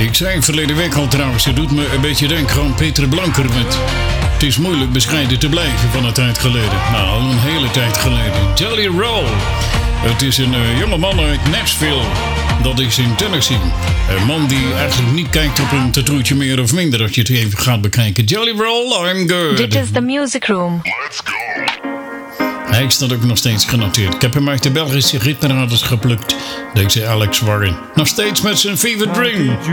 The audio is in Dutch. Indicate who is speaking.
Speaker 1: Ik zei verleden week al trouwens, het doet me een beetje denken aan Peter Blanker met... Het is moeilijk bescheiden te blijven van een tijd geleden. Nou, al een hele tijd geleden. Jelly Roll. Het is een jonge man uit Nashville. Dat is in Tennessee. Een man die eigenlijk niet kijkt op een tattooetje meer of minder als je het even gaat bekijken. Jelly Roll, I'm good.
Speaker 2: Dit is The Music Room.
Speaker 3: Let's go.
Speaker 1: Hij staat ook nog steeds genoteerd. Ik heb hem uit de Belgische ritmeraders geplukt. Deze Alex Warren. Nog steeds met zijn Fever Dream.